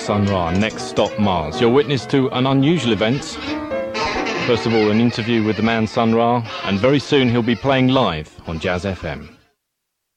Sun Ra, Next Stop Mars. You're witness to an unusual event. First of all, an interview with the man Sun Ra, and very soon he'll be playing live on Jazz FM.